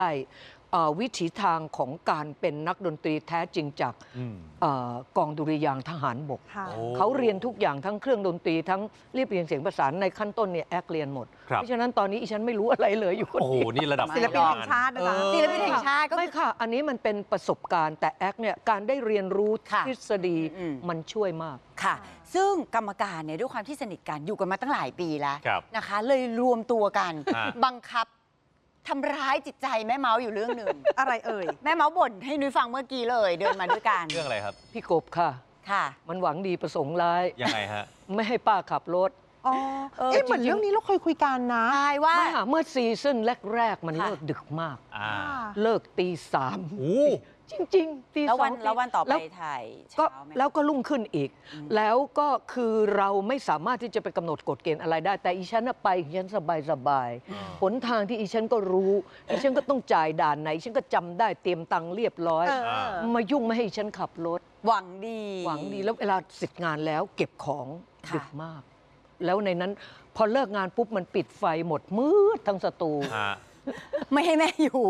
ได้วิถีทางของการเป็นนักดนตรีแท้จริงจากกองดุริยางค์ทหารบกเขาเรียนทุกอย่างทั้งเครื่องดนตรีทั้งเรียบเรียงเสียงประสานในขั้นต้นเนี่ยแอคเรียนหมดเพราะฉะนั้นตอนนี้ฉันไม่รู้อะไรเลยอยู่คนเดียวนี่ระดับศิลปินแห่งชาตินะคะศิลปินแห่งชาติก็ไม่ค่ะอันนี้มันเป็นประสบการณ์แต่แอคเนี่ยการได้เรียนรู้ทฤษฎีมันช่วยมากค่ะซึ่งกรรมการเนี่ยด้วยความที่สนิทกันอยู่กันมาตั้งหลายปีแล้วนะคะเลยรวมตัวกันบังคับทำร้ายจิตใจแม่เมาส์อยู่เรื่องหนึ่งอะไรเอ่ยแม่เมาส์บ่นให้นุ้ยฟังเมื่อกี้เลยเดินมาด้วยกันเรื่องอะไรครับพี่กบค่ะมันหวังดีประสงค์ร้ายยังไงฮะไม่ให้ป้าขับรถเหมือนเรื่องนี้เราเคยคุยกันนะใช่ว่าเมื่อซีซั่นแรกๆมันเลิกดึกมากเลิกตี 3จริงๆตี2 แล้ววันต่อไปถ่ายก็แล้วก็รุ่งขึ้นอีกแล้วก็คือเราไม่สามารถที่จะไปกำหนดกฎเกณฑ์อะไรได้แต่อีฉันไปอีฉันสบายหนทางที่อีฉันก็รู้อีฉันก็ต้องจ่ายด่านไหนฉันก็จำได้เตรียมตังค์เรียบร้อยมายุ่งไม่ให้ฉันขับรถหวังดีแล้วเวลาเสร็จงานแล้วเก็บของดึกมากแล้วในนั้นพอเลิกงานปุ๊บมันปิดไฟหมดมืดทั้งสตูไม่ให้แม่อยู่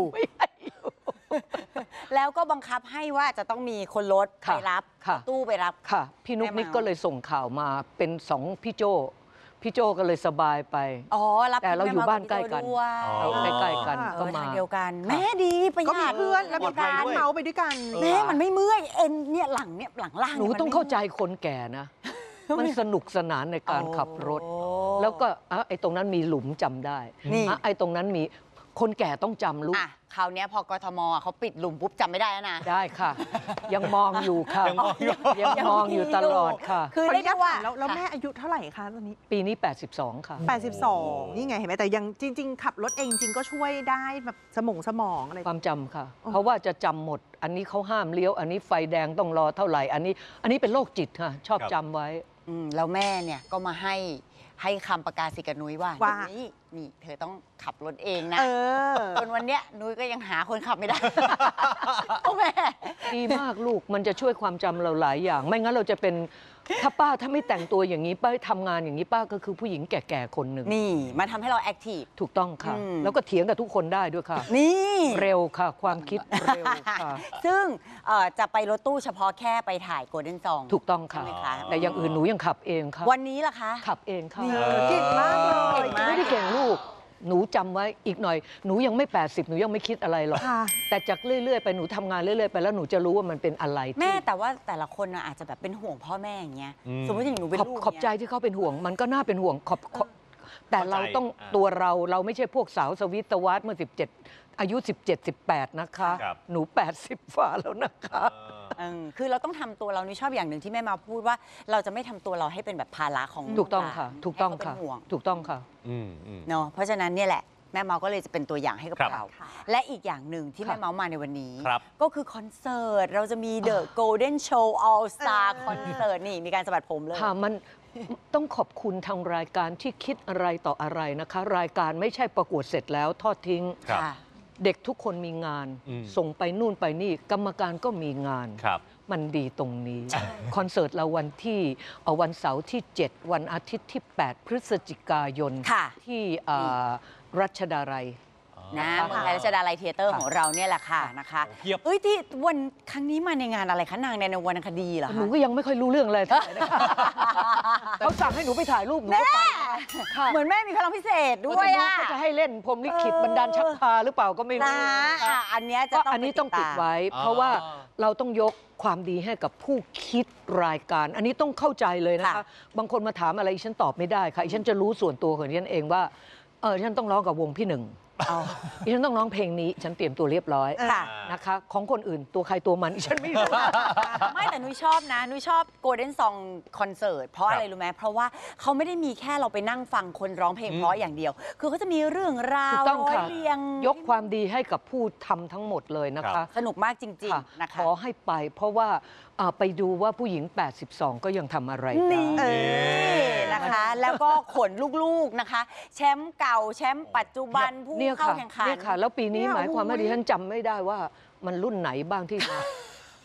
แล้วก็บังคับให้ว่าจะต้องมีคนรถไปรับตู้ไปรับค่ะพี่นุ๊กนิกก็เลยส่งข่าวมาเป็น2พี่โจก็เลยสบายไปแต่เราอยู่บ้านใกล้กันเราใกล้กันก็มาเดียวกันแม่ดีไปก็มีเพื่อนแล้วมีการเมาไปด้วยกันแม่มันไม่เมื่อยเอ็นเนี่ยหลังล่างหนูต้องเข้าใจคนแก่นะมันสนุกสนานในการขับรถแล้วก็ไอ้ตรงนั้นมีหลุมจำได้ไอ้ตรงนั้นมีคนแก่ต้องจำลูกคราวนี้พอกทมเขาปิดหลุมปุ๊บจำไม่ได้นะได้ค่ะยังมองอยู่ค่ะยังมองอยู่ตลอดค่ะคือเรียกได้ว่าแล้วแม่อายุเท่าไหร่คะตอนนี้ปีนี้82ค่ะ 82นี่ไงเห็นไหมแต่ยังจริงๆขับรถเองจริงก็ช่วยได้แบบสมองอะไรความจำค่ะเพราะว่าจะจำหมดอันนี้เขาห้ามเลี้ยวอันนี้ไฟแดงต้องรอเท่าไหร่อันนี้เป็นโรคจิตค่ะชอบจำไว้แล้วแม่เนี่ยก็มาให้คำประกาศสิกับนุ้ยว่านี่เธอต้องขับรถเองนะจนวันเนี้ยนุ้ยก็ยังหาคนขับไม่ได้โอ้แม่ดีมากลูกมันจะช่วยความจำเราหลายอย่างไม่งั้นเราจะเป็นถ้าไม่แต่งตัวอย่างนี้ป้าทำงานอย่างนี้ป้าก็คือผู้หญิงแก่ๆคนหนึ่งนี่มาทำให้เราแอคทีฟถูกต้องค่ะแล้วก็เถียงกับทุกคนได้ด้วยค่ะนี่เร็วค่ะความคิดเร็วค่ะซึ่งจะไปรถตู้เฉพาะแค่ไปถ่ายโกลเด้นซองถูกต้องค่ะแต่อย่างอื่นหนูยังขับเองค่ะวันนี้ล่ะคะขับเองค่ะเก่งมากเลยไม่ได้เก่งลูกหนูจำไว้อีกหน่อยหนูยังไม่80หนูยังไม่คิดอะไรหรอกแต่จากเรื่อยๆไปหนูทำงานเรื่อยๆไปแล้วหนูจะรู้ว่ามันเป็นอะไรแม่แต่ว่าแต่ละคนอาจจะแบบเป็นห่วงพ่อแม่อย่างเงี้ยสมมติอย่างหนูเป็นลูกขอบใจที่เขาเป็นห่วงมันก็น่าเป็นห่วงแต่เราต้องตัวเราไม่ใช่พวกสาวสวิตวัตเมื่อ17อายุ17-18นะคะหนู80ฝ่าแล้วนะคะคือเราต้องทำตัวเรานี่ชอบอย่างหนึ่งที่แม่มาพูดว่าเราจะไม่ทำตัวเราให้เป็นแบบภาระของถูกต้องค่ะถูกต้องค่ะถูกต้องค่ะเนาะเพราะฉะนั้นเนี่ยแหละแม่เมาก็เลยจะเป็นตัวอย่างให้กับเราและอีกอย่างหนึ่งที่แม่เมามาในวันนี้ก็คือคอนเสิร์ตเราจะมี The Golden Show All Star Concert นี่มีการสะบัดผมเลยค่ะมันต้องขอบคุณทางรายการที่คิดอะไรต่ออะไรนะคะรายการไม่ใช่ประกวดเสร็จแล้วทอดทิ้งเด็กทุกคนมีงานส่งไปนู่นไปนี่กรรมการก็มีงานมันดีตรงนี้คอนเสิร์ตเราวันเสาร์ที่7วันอาทิตย์ที่8พฤศจิกายนที่รัชดาลัยนะเมืองไทยรัชดาลัยเธียเตอร์ของเราเนี่ยแหละค่ะนะคะที่วันครั้งนี้มาในงานอะไรคะนางในวรรณคดีเหรอหนูก็ยังไม่ค่อยรู้เรื่องเลยเขาสั่งให้หนูไปถ่ายรูปหนูก็ไปเหมือนแม่มีพลังพิเศษด้วยอ่ะจะให้เล่นพรหมลิขิตบันดาลชักพาหรือเปล่าก็ไม่รู้อันนี้ต้องติดไว้เพราะว่าเราต้องยกความดีให้กับผู้คิดรายการอันนี้ต้องเข้าใจเลยนะคะบางคนมาถามอะไรฉันตอบไม่ได้ค่ะฉันจะรู้ส่วนตัวของฉันเองว่าฉันต้องร้องกับวงพี่หนึ่งฉันต้องร้องเพลงนี้ฉันเตรียมตัวเรียบร้อยนะคะของคนอื่นตัวใครตัวมันฉันไม่รู้ไม่แต่นุ้ยชอบนะนุ้ยชอบ Golden Song Concert เพราะอะไรรู้ไหมเพราะว่าเขาไม่ได้มีแค่เราไปนั่งฟังคนร้องเพลงเพราะอย่างเดียวคือเขาจะมีเรื่องราวร้อยเรียงยกความดีให้กับผู้ทำทั้งหมดเลยนะคะสนุกมากจริงๆนะคะขอให้ไปเพราะว่าไปดูว่าผู้หญิง82ก็ยังทำอะไรได้นะคะแล้วก็ขนลูกๆนะคะแชมป์เก่าแชมป์ปัจจุบันผู้เข้าแข่งขันเนี่ยค่ะแล้วปีนี้หมายความว่าดิฉันจำไม่ได้ว่ามันรุ่นไหนบ้างที่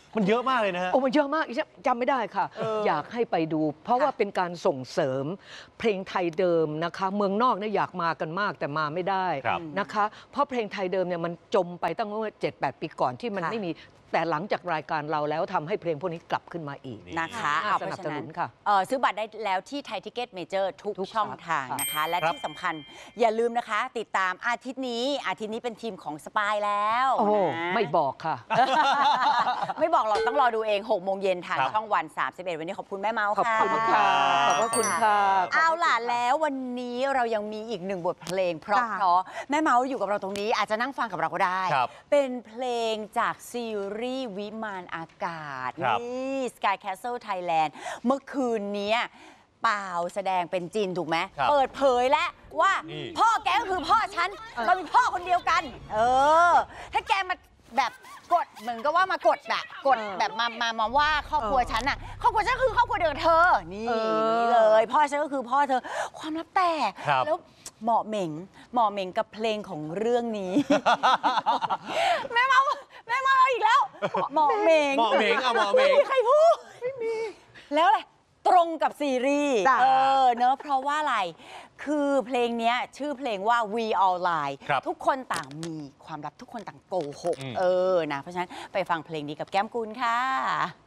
มันเยอะมากเลยนะฮะโอ้มันเยอะมากจำไม่ได้ค่ะ อยากให้ไปดู เพราะว่าเป็นการส่งเสริมเพลงไทยเดิมนะคะ เมืองนอกเนี่ยอยากมากันมากแต่มาไม่ได้ครับนะคะ เพราะเพลงไทยเดิมเนี่ยมันจมไปตั้งเมื่อ7-8 ปีก่อนที่มันไม่มีแต่หลังจากรายการเราแล้วทำให้เพลงพวกนี้กลับขึ้นมาอีกนะคะน่าเพสนัราะบฉะสนั้นุนนค่ะซื้อบัตรได้แล้วที่ไทยทิเก็ตเมเจอร์ทุกทุกช่องสาขาทางนะคะ และครับที่สำคัญอย่าลืมนะคะ ติดตามอาทิตย์นี้เป็นทีมของสปายแล้วโอ้นะไม่บอกค่ะไม่บอกหรอกต้องรอดูเอง6 โมงเย็นทางครับช่องวัน 31 วันนี้ขอบคุณแม่เมาส์ขอบค่ะคุณค่ะ ขอบพระคุณค่ะเอาล่ะแล้ววันนี้เรายังมีอีก1 บทเพลง เพราะจ้ะเพราะแม่เมาส์อยู่กับเราตรงนี้อาจจะนั่งฟังกับเราก็ได้ครับเป็นเพลงจากซีรีส์วิมานอากาศครับนี่ Sky Castle Thailand เมื่อคืนนี้เปล่าแสดงเป็นจีนถูกไหมครับเปิดเผยแล้วว่านี่พ่อแกก็คือพ่อฉันเราเป็นพ่อคนเดียวกัน ถ้าแกมาแบบกดเหมือนกับว่ามากดแบบกดแบบมาว่าครอบครัวฉันน่ะครอบครัวฉันคือครอบครัวเดียวกับเธอนี่ นี่เลยพ่อฉันก็คือพ่อเธอความลับแตกครับแล้วเหมาะเหม่งกับเพลงของเรื่องนี้ แม่เมาอีกแล้วเหมาะเหม่งเหมาะเหม่งเอาเหมาะเหม่งไม่มีใครพูดไม่มีแล้วอะไรตรงกับซีรีส์จ้ะเนอะเพราะว่าอะไรคือเพลงเนี้ยชื่อเพลงว่า We All Lie ครับทุกคนต่างมีความลับทุกคนต่างโกหกอืมนะเพราะฉะนั้นไปฟังเพลงนี้กับแก้มกุลค่ะ